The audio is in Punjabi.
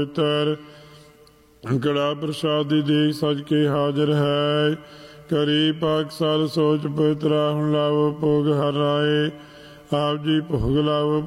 ਤਰ ਕੜਾ ਪ੍ਰਸਾਦ ਦੀ ਦੇਖ ਸਜ ਕੇ ਹਾਜ਼ਰ ਹੈ। ਕਰੀ ਪਾਕਸਾਲ ਸੋਚ ਪਵਿੱਤਰਾ ਹੁਣ ਲਾਵੋ ਭੋਗ ਹਰ ਰਾਏ। ਆਪ ਜੀ ਭੋਗ ਲਾਵੋ